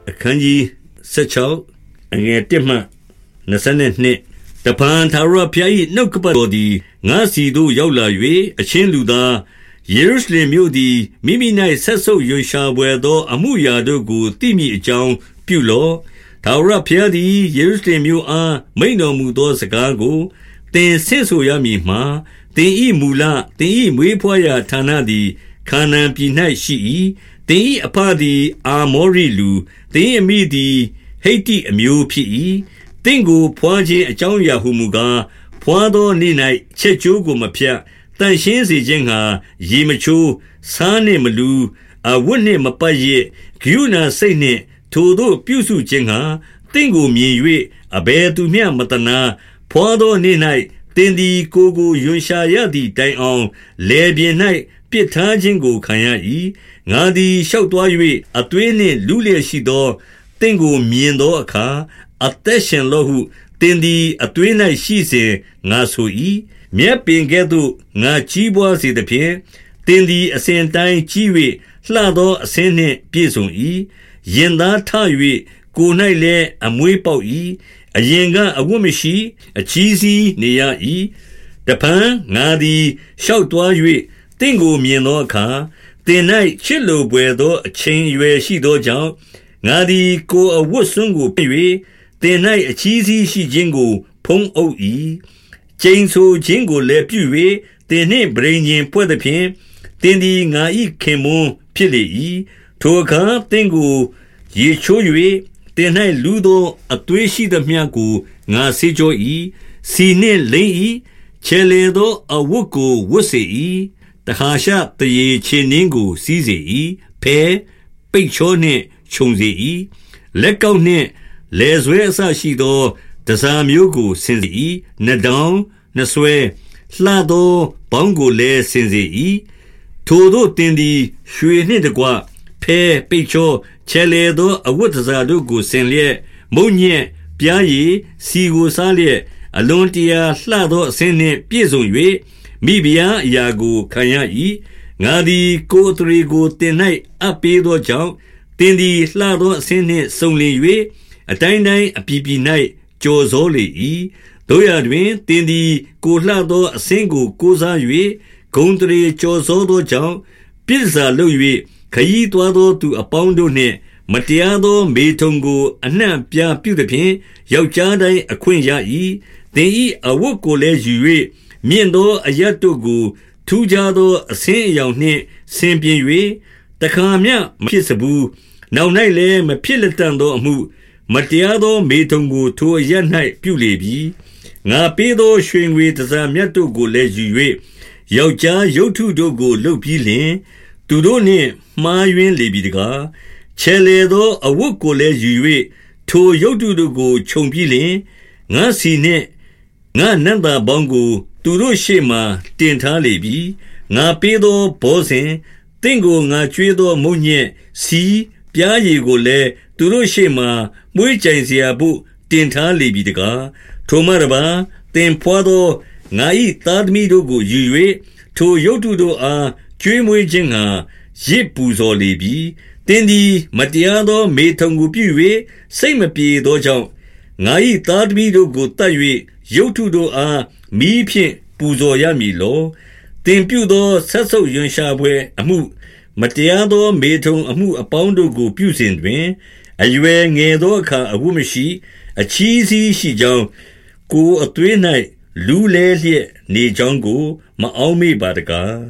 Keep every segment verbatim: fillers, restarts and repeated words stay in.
အခန်းကြီးဆယ်ခြောက်အငယ်တစ်မှနှစ်ဆယ်နှစ်တပန်သာရဖျား၏နှုတ်ကပတ်တော်သည်ငါစီသို့ရောက်လာ၍အချင်းလူသားယေရုရှလင်မြို့သည်မိမိ၌ဆက်ဆုပ်ရွံရှာပွေသောအမှုရာတို့ကိုသိမိအကြောင်းပြုလော့သာရဖျားသည်ယေရုရှလင်မြို့အားမိန်တော်မူသောစကားကိုသင်ဆင့်ဆိုရမည်မှာသင်၏မူလသင်၏မွေးဖွားရာဌာနသည်ခါနာန်ပြည်၌ရှိ၏သင်၏အဖသည်အာမောရိလူသင်၏အမိသည်ဟိတ္တိအမျိုးဖြစ်၏သင်ကိုဖွားခြင်းအကြောင်းအရာဟုမူကားဖွားသောနေ့၌ချက်ကျိုးကိုမဖြတ်တန်ရှင်းစေခြင်းငှာရေမချိုးဆားနှင့်မလူအဝတ်နှင့်မပတ်ရစ်ဂိုဏစိတ်နှင့်ထိုတို့ပြုစုခြင်းငှာသင်ကိုမြင်၍အဘယ်သူမျှမတနာဖွားသောနေ့၌သင်သည်ကိုကိုယွန်ရှာရသည့်တိုင်အောင်လေပြင်း၌ပြစ်ထားခြင်းကိုခံရ၏ငါသည်လျှောက်သွား၍အသွေးနှင့်လူလျက်ရှိသောသင်ကိုမြင်သောအခါအသက်ရှင်လောဟုသင်သည်အသွေး၌ရှိစဉ်ငါဆို၏မြက်ပင်ကဲ့သို့ငါကြီးပွားစေသဖြင့်သင်သည်အစဉ်တိုင်းကြီး၍လှသောအဆင်းနှင့်ပြည့်စုံ၏ရင်သားထ၍ကိုယ်၌လည်းအမွေးပေါက်၏အရင်ကအဝတ်မရှိအချီးစီးနေရ၏တဖန်ငါသည်လျှောက်သွား၍သင်ကိုမြင်သောအခါသင်၌ချစ်လိုပွေသောအချိန်ရွယ်ရှိသောကြောင့်ငါသည်ကိုယ်အဝတ်စွန်းကိုပြ၍သင်၌အချီးစီးရှိခြင်းကိုဖုံးအုပ်၏ကျိန်ဆိုခြင်းကိုလည်းပြု၍သင်နှင့်ပရိညင်ဖွဲ့သဖြင့်သင်သည်ငါ၏ခင်မွန်းဖြစ်လေ၏ထိုအခါသင်ကိုရေချိုး၍သင်၌လူသောအသွေးရှိသမျှကိုငါဆေးကြော၏စီနှင့်လိမ့်၏ချဲလေသောအဝတ်ကိုဝတ်စေ၏တဟာရှတရေခြေနှင်းကိုစီးစေ၏ဖဲပိတ်ချောနှင့်ခြုံစေ၏လက်ကောက်နှင့်လေဆွဲအစရှိသောတစားမျိုးကိုဆင်စေ၏နှတောင်နှဆွဲလှသောဘောင်းကိုလည်းဆင်စေ၏ထိုတို့သင်သည်ရွှေနှင့်တကွဖဲပိတ်ချောချဲလေသောအဝတ်တစားတို့ကိုဆင်လျက်မုံညက်ပြားရည်စီကိုစားလျက်အလွန်တရာလှသောအဆင်းနှင့်ပြည့်စုံ၍မိဖုရားအရာကိုခံရ၏ငါသည်ကိုယ်အထရေကိုတင်၌အပ်ပေးသောကြောင့်တင်သည်လှသောအဆင်းနှင့်စုံလင်၍အတိုင်းတိုင်းအပြည်ပြည်၌ကြော်စောလေ၏တို့ရတွင်တင်သည်ကိုလှသောအဆင်းကိုကိုးစား၍ဂုံတရေကြော်စောသောကြောင့်ပြစ်စာလုပ်၍ခရီးသွားသောသူအပေါင်းတို့နှင့်မတရားသောမေထုံကိုအနှံ့ပြပြုသဖြင့်ယောက်ျားတိုင်းအခွင့်ရ၏သင်၏အဝတ်ကိုလည်းယူ၍မြင့်သောအရပ်တို့ကိုထူးခြားသောအဆင်းအရောင်နှင့်ဆင်ပြင်၍တခါမျှမဖြစ်စဘူးနောက်၌လည်းမဖြစ်လက်တန်သောအမှုမတရားသောမေထုံကိုထိုအရပ်၌ပြုလေပြီငါပေးသောရွှေငွေတစားမြတ်တို့ကိုလည်းယူ၍ယောက်ျားရုပ်ထုတို့ကိုလုပ်ပြီးလျှင်သူတို့နှင့်မှားယွင်းလေပြီတကားချဲလေသောအဝတ်ကိုလည်းယူ၍ထိုရုပ်ထုတို့ကိုခြုံပြီးလျှင်ငါစီနှင့်ငါနန္တာပေါင်းကိုသူတို့ရှေ့မှတင်ထားလေပြီငါပေးသောဘောဇဉ်တင့်ကိုငါကျွေးသောမုံညက်စီပြားရည်ကိုလည်းသူတို့ရှေ့မှမွေးကြိမ်เสียဖို့တင်ထားလေပြီတကားထိုမှတပါတင်ဖွာသောငါ၏သားသမီးတို့ကိုယူ၍ထိုရုပ်တုတို့အားကျွေးမွေးခြင်းငှာရစ်ပူဇော်လေပြီတင်းသည်မတရားသောမေထုံကိုပြု၍စိတ်မပြေသောကြောင့်ငါ၏သားသမီးတို့ကိုတတ်၍ရုပ်ထုတို့အားမီးဖြင့်ပူဇော်ရမည်လောတင်ပြုသောဆက်ဆုပ်ရွံရှာပွဲအမှုမတရားသောမေထုံအမှုအပေါင်းတို့ကိုပြုစဉ်တွင်အရွယ်ငယ်သောအခါအဝတ်မရှိအချီးစီးရှိကြောင်းကိုယ်အသွေး၌လူလဲလျက်နေကြောင်းကိုမအောက်မေ့ပါတကား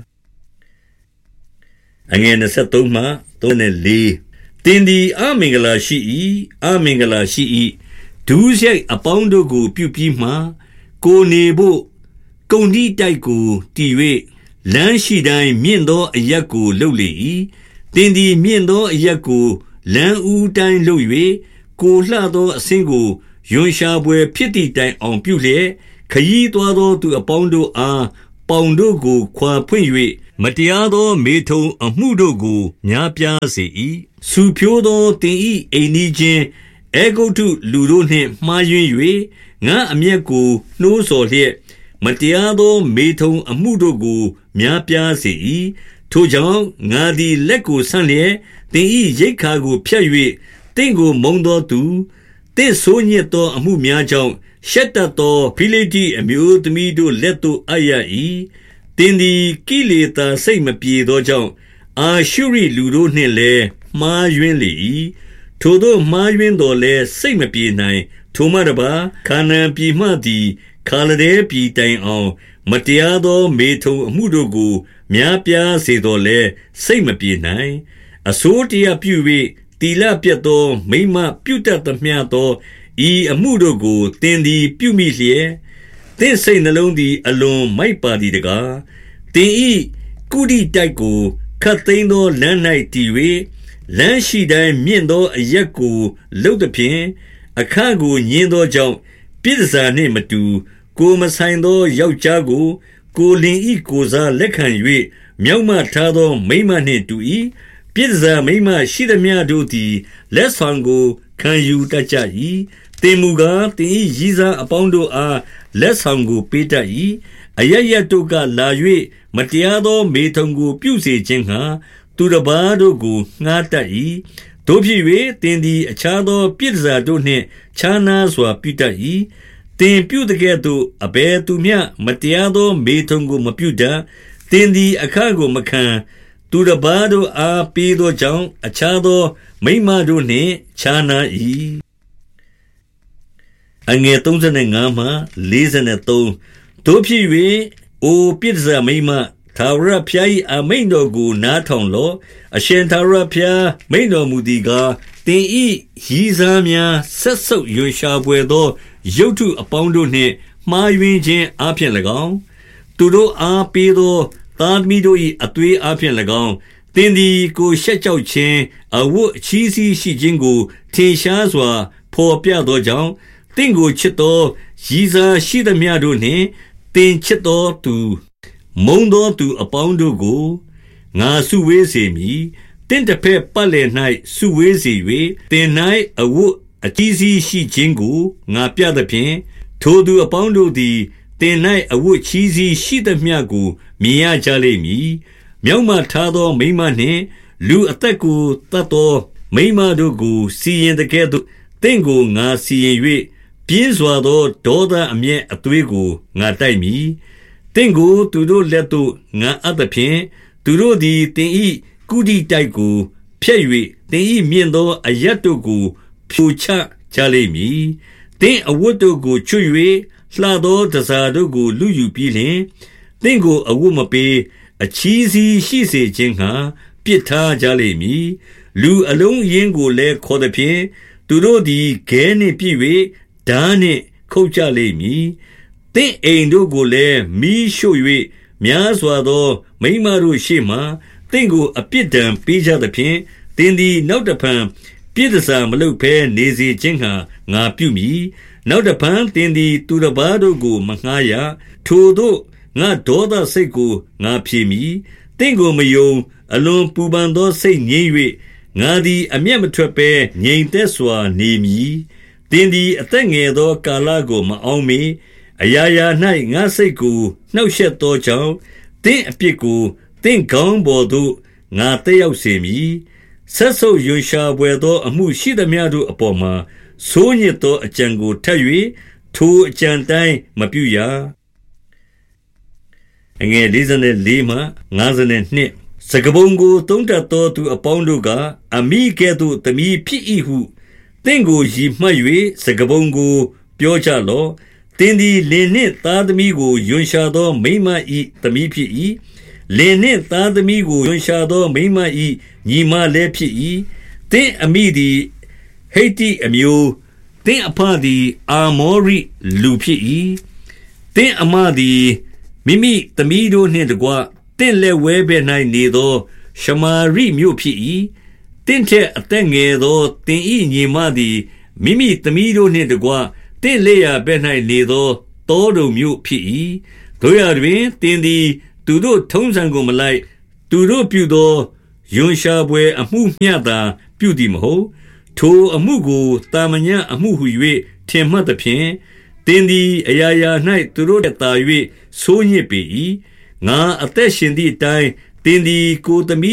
အငယ်23မှ34တင်သည်အမင်္ဂလာရှိ၏အမင်္ဂလာရှိ၏ဒုစရိုက်အပေါင်းတို့ကိုပြုပြီးမှကိုနေဖို့ကုံဒီတိုက်ကိုတည်၍လမ်းရှိတိုင်းမြင့်သောအရက်ကိုလှုပ်လေ၏တင်သည်မြင့်သောအရက်ကိုလမ်းဦးတိုင်းလှုပ်၍ကိုလှသောအဆင်းကိုယွန်ရှာပွဲဖြစ်သည့်တိုင်အောင်ပြုလျက်ခရီးသွားသောသူအပေါင်းတို့အားပေါင်တို့ကိုခွာဖွင့်၍မတရားသောမေထုံအမှုတို့ကိုများပြားစေ၏ဆူဖြိုးသောတင်ဤအိမ်နီးချင်းအေဂုတ်ထုလူတို့နှင့်မှားယွင်း၍ငါအမျက်ကိုနှိုးဆော်လျက်မတရားသောမေထုံအမှုတို့ကိုများပြားစေ၏ထိုကြောင့်ငါသည်လက်ကိုဆန့်လျက်တင်ဤရိတ်ခါကိုဖြတ်၍တင့်ကိုမုံသောသူတင့်ဆိုးညစ်သောအမှုများကြောင့်ရှက်တတ်သောဖိလိတ္တိအမျိုးသမီးတို့လက်သို့အပ်ရ၏သင်သည်ကိလေသာစိတ်မပြေသောကြောင့်အာရှုရိလူတို့နှင့်လည်းမှားယွင်းလေ၏ထိုတို့မှားယွင်းတော်လဲစိတ်မပြေနိုင်ထိုမှတပါခါနာန်ပြည်မှသည်ခါလဒဲပြည်တိုင်အောင်မတရားသောမေထုံအမှုတို့ကိုများပြားစေတော်လဲစိတ်မပြေနိုင်အစိုးတရားပြု၍တီလပြတ်သောမိမပြုတတ်သမျှသောဤအမှုတို့ကိုသင်သည်ပြုမိလျက်သင်စိတ်နှလုံးသည်အလွန်မိုက်ပါသည်တကားသင်ဤကုဋိတိုက်ကိုခတ်သိမ်းသောလမ်း၌တည်၍လမ်းရှိတိုင်းမြင့်သောအရက်ကိုလှုပ်သဖြင့်အခကိုညင်းသောကြောင့်ပြည်စာနှင့်မတူကိုမဆိုင်သောယောက်ျားကိုကိုလင်ဤကိုစားလက်ခံ၍မြောက်မှထားသောမိမနှင့်တူ၏ပြည်စာမိမရှိသမျှတို့သည်လက်ဆောင်ကိုခံယူတတ်ကြ၏တင်မူကားတင်ဤရည်စားအပေါင်းတို့အားလက်ဆောင်ကိုပေးတတ်၏အရရတို့ကလာ၍မတရားသောမေထုံကိုပြုစေခြင်းဟာသူတစ်ပါးတို့ကိုငှားတတ်၏တို့ဖြစ်၍တင်သည်အခြားသောပြည်စာတို့နှင့်ခြားနားစွာပြုတတ်၏တင်ပြုတကဲ့သို့အဘယ်သူမျှမတရားသောမေထုံကိုမပြုတတ်တင်သည်အခကိုမခံသူတစ်ပါးတို့အားပေးသောကြောင့်အခြားသောမိမတို့နှင့်ခြားနာ၏အငယ်သုံးဆယ်ငါးမှလေးဆယ်သုံးတို့ဖြစ်၍အိုပြည်စာမိမထာဝရဘုရား၏အမိန့်တော်ကိုနားထောင်လော့အရှင်ထာဝရဘုရားမိန့်တော်မူသည်ကားသင်ဤရည်စားများဆက်ဆုပ်ရွံရှာပွေသောရုပ်ထုအပေါင်းတို့နှင့်မှားယွင်းခြင်းအပြင်၎င်းသူတို့အားပေးသောသားသမီးတို့၏အသွေးအပြင်၎င်းသင်သည်ကိုရှက်ကြောက်ခြင်းအဝတ်အချီးစီးရှိခြင်းကိုထင်ရှားစွာဖော်ပြသောကြောင့်သင်ကိုချစ်သောရည်စားရှိသမျှတို့နှင့်သင်ချစ်သောသူမုံသောသူအပေါင်းတို့ကိုငါစုဝေးစေမည်တင့်တစ်ဖက်ပတ်လည်၌စုဝေးစေ၍တင်၌အဝတ်အကြီးစီးရှိခြင်းကိုငါပြသဖြင့်ထိုသူအပေါင်းတို့သည်တင်၌အဝတ်ချီးစီးရှိသမျှကိုမြင်ရကြလိမ့်မည်မြောက်မှထားသောမိမနှင့်လူအသက်ကိုတတ်သောမိမတို့ကိုစီရင်တကဲ့သို့တင့်ကိုငါစီရင်၍ပြင်းစွာသောဒေါသအမျက်အသွေးကိုငါတိုက်မည်တင့်ကိုသူတို့လက်သို့ငါအပ်သဖြင့်သူတို့သည်တင်ဤကုဋိတိုက်ကိုဖျက်၍တင်ဤမြင့်သောအရတ်တို့ကိုဖြိုချကြလိမ့်မည်တင်အဝတ်တို့ကိုချွတ်၍လှသောတစားတို့ကိုလူယူပြီးလျှင်တင်ကိုအဝတ်မပေးအချီးစီးရှိစေခြင်းဟာပြစ်ထားကြလိမ့်မည်လူအလုံးရင်းကိုလည်းခေါ်သဖြင့်သူတို့သည်ခဲနှင့်ပြည့်၍ဓာနှင့်ခုတ်ကြလိမ့်မည်သင်အိမ်တို့ကိုလည်းမီးရှို့၍များစွာသောမိန်းမတို့ရှေ့မှသင်ကိုအပြစ်ဒဏ်ပေးကြသဖြင့်သင်သည်နောက်တဖန်ပြစ်ဒဏ်မလုပ်ဘဲနေစေခြင်းဟာငါပြုမည်နောက်တဖန်သင်သည်သူတစ်ပါးတို့ကိုမငှားရထိုတို့ငါဒေါသစိတ်ကိုငါဖြေမည်သင်ကိုမယုံအလွန်ပူပန်သောစိတ်ငြိမ်း၍ငါသည်အမျက်မထွက်ဘဲငြိမ်သက်စွာနေမည်သင်သည်အသက်ငယ်သောကာလကိုမအောင်မေအရာရာ၌ငါစိတ်ကိုနှောက်ယှက်သောကြောင့်သင်အပြစ်ကိုသင်ခေါင်းပေါ်သို့ငါတက်ရောက်စေမည်ဆက်ဆုပ်ရွံရှာပွေသောအမှုရှိသမျှတို့အပေါ်မှာဆိုးညစ်သောအကြံကိုထပ်၍ထိုအကြံတိုင်းမပြုရအငယ်လေးလေးမှငါးနှစ်စကပုံကိုတုံးတတ်သောသူအပေါင်းတို့ကအမိကဲ့သို့သမီးဖြစ်၏ဟုသင်ကိုရည်မှတ်၍စကပုံကိုပြောကြလော့သင်သည်လင်နှင့်သားသမီးကိုယွန်ရှာသောမိန်းမ၏သမီးဖြစ်၏လင်နှင့်သားသမီးကိုယွန်ရှာသောမိန်းမ၏ညီမလည်းဖြစ်၏သင်အမိသည်ဟိတ္တိအမျိုးသင်အဖသည်အာမောရိလူဖြစ်၏သင်အမသည်မိမိသမီးတို့နှင့်တကွသင်လက်ဝဲဘဲ၌နေသောရှမာရိမြို့ဖြစ်၏သင်ထက်အသက်ငယ်သောသင်၏ညီမသည်မိမိသမီးတို့နှင့်တကွသင်လက်ရဘဲ၌နေသောတောတုံမြို့ဖြစ်၏တို့ရတွင်သင်သည်သူတို့ထုံးစံကိုမလိုက်သူတို့ပြုသောယွန်ရှာပွဲအမှုမျှသာပြုသည်မဟုတ်ထိုအမှုကိုတာမညအမှုဟု၍ထင်မှတ်သဖြင့်သင်သည်အရာရာ၌သူတို့ထက်သာ၍ဆိုးညစ်ပေ၏ငါအသက်ရှင်သည့်အတိုင်းသင်သည်ကိုယ်သမီး